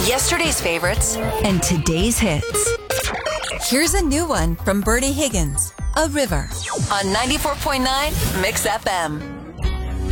Yesterday's favorites and today's hits. Here's a new one from Bernie Higgins, A River. on 94.9 Mix FM.